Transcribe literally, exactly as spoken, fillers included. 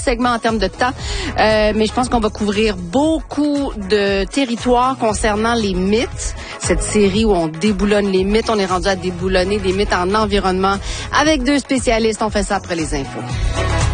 segment en termes de temps, euh, mais je pense qu'on va couvrir beaucoup de territoires concernant les mythes. Cette série où on déboulonne les mythes, on est rendu à déboulonner des mythes en environnement avec deux spécialistes. On fait ça après les infos.